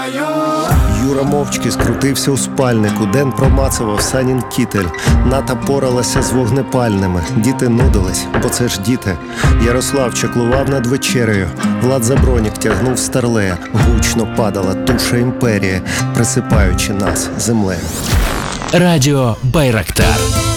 Юра мовчки скрутився у спальнику. Ден промацував Санін кітель. Ната поралася з вогнепальними. Діти нудились, бо це ж діти. Ярослав чаклував над вечерею. Влад Забронік тягнув старлея. Гучно падала туша імперії, присипаючи нас землею. Радіо Байрактар.